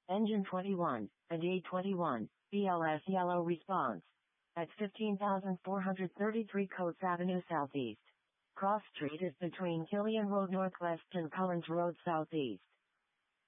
Engine 21, and A21, BLS yellow response. At 15,433 Coates Avenue Southeast. Cross Street is between Killian Road Northwest and Collins Road Southeast.